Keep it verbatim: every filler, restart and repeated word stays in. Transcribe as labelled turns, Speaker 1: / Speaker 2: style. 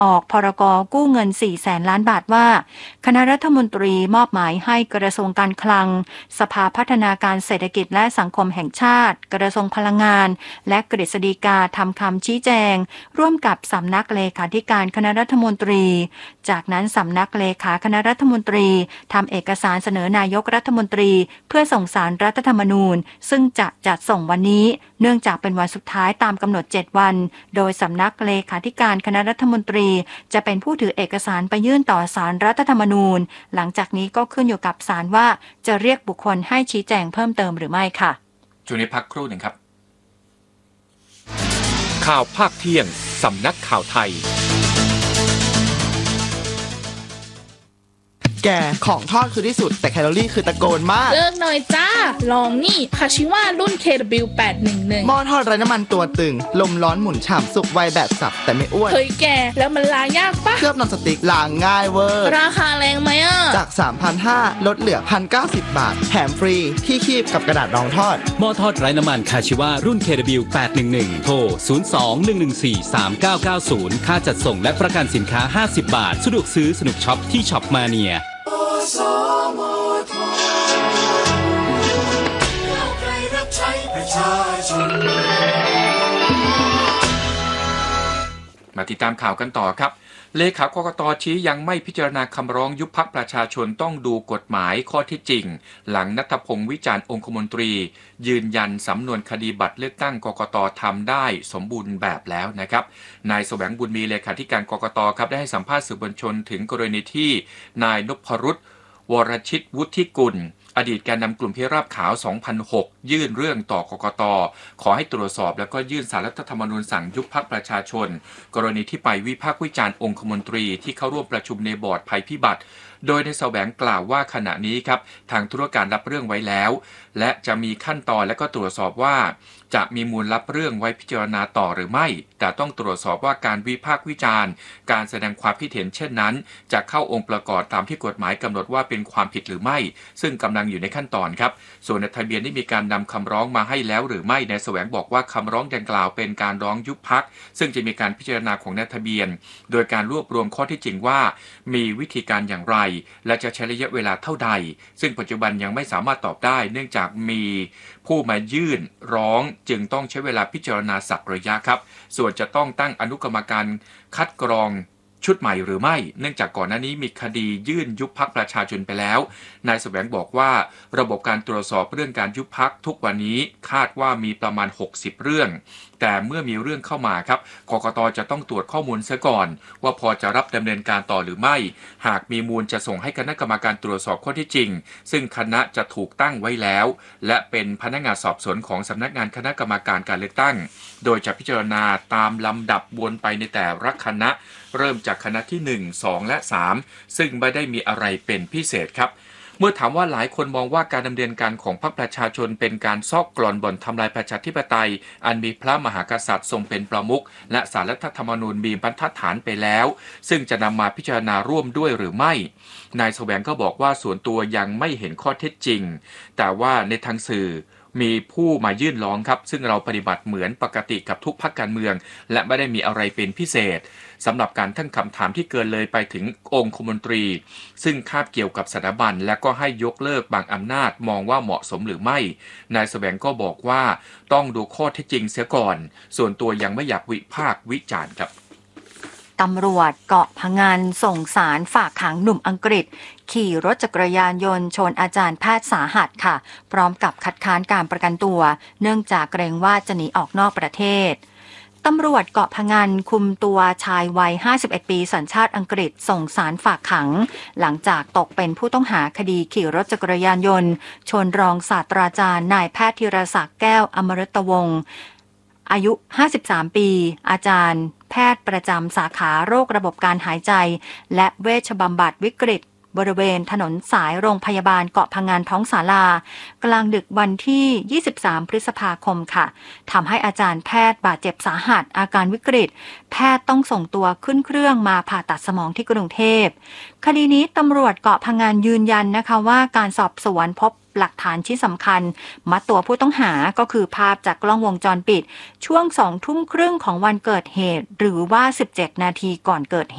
Speaker 1: ออกพรกกู้เงินสี่แสนล้านบาทว่าคณะรัฐมนตรีมอบหมายให้กระทรวงการคลังสภาพัฒนาการเศรษฐกิจและสังคมแห่งชาติกระทรวงพลังงานและกฤษฎีกาทำคำชี้แจงร่วมกับสำนักเลขาธิการคณะรัฐมนตรีจากนั้นสำนักเลขาคณะรัฐมนตรีทำเอกสารเสนอนายกรัฐมนตรีเพื่อส่งสารรัฐธรรมนูญซึ่งจะจัดส่งวันนี้เนื่องจากเป็นวันสุดท้ายตามกำหนดเจ็ดวันโดยสำนักเลขาธิการคณะรัฐมนตรีจะเป็นผู้ถือเอกสารไปยื่นต่อศาลรัฐธรรมนูญหลังจากนี้ก็ขึ้นอยู่กับศาลว่าจะเรียกบุคคลให้ชี้แจงเพิ่มเติมหรือไม่ค่ะ
Speaker 2: ช่วงนี้พักครู่หนึ่งครับ
Speaker 3: ข่าวภาคเที่ยงสำนักข่าวไทย
Speaker 4: แกของทอดคือที่สุดแต่แคลอรี่คือตะโกนมาก
Speaker 5: เลิกหน่อยจ้าลองนี่คาชิวารุ่น เค ดับเบิลยู แปดหนึ่งหนึ่ง
Speaker 4: หม้อทอดไร้น้ำมันตัวตึงลมร้อนหมุนฉ่ำสุกไวแบบสับแต่ไม่อ้วน
Speaker 5: เฮ้ยแกแล้วมันล้างยากปะ
Speaker 4: เคลือบนอนสติ๊กล้างง่ายเวอร์
Speaker 5: ราคาแรงไหมอ่ะ
Speaker 4: จาก สามพันห้าร้อย ลดเหลือ หนึ่งพันเก้าสิบ บาทแถมฟรีที่คีบกับกระดาษรองทอด
Speaker 3: หม้อทอดไร้น้ำมันคาชิวารุ่น เค ดับเบิลยู แปดหนึ่งหนึ่ง โทรศูนย์ สอง หนึ่ง หนึ่ง สี่ สาม เก้า เก้า ศูนย์ค่าจัดส่งและประกันสินค้าห้าสิบบาทสะดวกซื้อสนุกช็อปที่ช็อปมาเนีย
Speaker 2: มาติดตามข่าวกันต่อครับเลขากกต.ชี้ยังไม่พิจารณาคำร้องยุบพรรคประชาชนต้องดูกฎหมายข้อเท็จจริงหลังณัฐพงศ์วิจารณ์องคมนตรียืนยันสำนวนคดีบัตรเลือกตั้งกกต.ทำได้สมบูรณ์แบบแล้วนะครับนายแสวงบุญมีเลขาธิการกกต.ครับได้ให้สัมภาษณ์สื่อมวลชนถึงกรณีที่นายนพรุตวรชิตวุฒิกุลอดีตแกนนำกลุ่มพิราบขาว สองพันหก ยื่นเรื่องต่อกกต.ขอให้ตรวจสอบแล้วก็ยื่นศาลรัฐธรรมนูญสั่งยุบพรรคประชาชนกรณีที่ไปวิพากษ์วิจารณ์องคมนตรีที่เข้าร่วมประชุมในบอร์ดภัยพิบัติโดยในแสวงกล่าวว่าขณะนี้ครับทางธุรการรับเรื่องไว้แล้วและจะมีขั้นตอนและก็ตรวจสอบว่าจะมีมูลรับเรื่องไว้พิจารณาต่อหรือไม่แต่ต้องตรวจสอบว่าการวิพากษ์วิจารณ์การแสดงความคิดเห็นเช่นนั้นจะเข้าองค์ประกอบตามที่กฎหมายกำหนดว่าเป็นความผิดหรือไม่ซึ่งกำลังอยู่ในขั้นตอนครับส่วนในทะเบียนได้มีการนำคำร้องมาให้แล้วหรือไม่นายแสวงบอกว่าคำร้องดังกล่าวเป็นการร้องยุบพรรคซึ่งจะมีการพิจารณาของในทะเบียนโดยการรวบรวมข้อเท็จจริงว่ามีวิธีการอย่างไรและจะใช้ระยะเวลาเท่าใดซึ่งปัจจุบันยังไม่สามารถตอบได้เนื่องจากมีผู้มายื่นร้องจึงต้องใช้เวลาพิจารณาสักระยะครับส่วนจะต้องตั้งอนุกรรมการคัดกรองชุดใหม่หรือไม่เนื่องจากก่อนหน้านี้มีคดียื่นยุบพรรคประชาชนไปแล้วนายแสวงบอกว่าระบบการตรวจสอบเรื่องการยุบพรรคทุกวันนี้คาดว่ามีประมาณหกสิบเรื่องแต่เมื่อมีเรื่องเข้ามาครับกกต.จะต้องตรวจข้อมูลซะก่อนว่าพอจะรับดำเนินการต่อหรือไม่หากมีมูลจะส่งให้คณะกรรมการตรวจสอบข้อเท็จจริงซึ่งคณะจะถูกตั้งไว้แล้วและเป็นพนักงานสอบสวนของสำนักงานคณะกรรมการการเลือกตั้งโดยจะพิจารณาตามลำดับวนไปในแต่ละคณะเริ่มจากคณะที่หนึ่ง สอง และสามซึ่งไม่ได้มีอะไรเป็นพิเศษครับเมื่อถามว่าหลายคนมองว่าการดำเนินการของพรรคประชาชนเป็นการซอกกร่อนบ่อนทำลายประชาธิปไตยอันมีพระมหากษัตริย์ทรงเป็นประมุขและศาลรัฐธรรมนูญมีบรรทัดฐานไปแล้วซึ่งจะนำมาพิจารณาร่วมด้วยหรือไม่นายแสวงก็บอกว่าส่วนตัวยังไม่เห็นข้อเท็จจริงแต่ว่าในทางสื่อมีผู้มายื่นร้องครับซึ่งเราปฏิบัติเหมือนปกติกับทุกพรรคการเมืองและไม่ได้มีอะไรเป็นพิเศษสำหรับการตั้งคำถามที่เกินเลยไปถึงองคมนตรีซึ่งคาบเกี่ยวกับสถาบันและก็ให้ยกเลิกบางอำนาจมองว่าเหมาะสมหรือไม่นายแสวงก็บอกว่าต้องดูข้อเท็จจริงเสียก่อนส่วนตัวยังไม่อยากวิพากษ์วิจารณ์ครับ
Speaker 1: ตำรวจเกาะพะงันส่งสารฝากขังหนุ่มอังกฤษขี่รถจักรยานยนต์ชนอาจารย์แพทย์สาหัสค่ะพร้อมกับคัดค้านการประกันตัวเนื่องจากเกรงว่าจะหนีออกนอกประเทศตำรวจเกาะพะงันคุมตัวชายวัยห้าสิบเอ็ดปีสัญชาติอังกฤษส่งสารฝากขังหลังจากตกเป็นผู้ต้องหาคดีขี่รถจักรยานยนต์ชนรองศาสตราจารย์นายแพทย์ธีรศักดิ์แก้วอมฤตวงศ์อายุห้าสิบสามปีอาจารย์แพทย์ประจำสาขาโรคระบบการหายใจและเวชบำบัดวิกฤตบริเวณถนนสายโรงพยาบาลเกาะพะงันท้องศาลากลางดึกวันที่ยี่สิบสามพฤษภาคมค่ะทำให้อาจารย์แพทย์บาดเจ็บสาหัสอาการวิกฤตแพทย์ต้องส่งตัวขึ้นเครื่องมาผ่าตัดสมองที่กรุงเทพคดีนี้ตำรวจเกาะพะงันยืนยันนะคะว่าการสอบสวนพบหลักฐานชิ้นสำคัญมัดตัวผู้ต้องหาก็คือภาพจากกล้องวงจรปิดช่วงสองทุ่มครึ่งของวันเกิดเหตุหรือว่าสิบเจ็ดนาทีก่อนเกิดเหตุ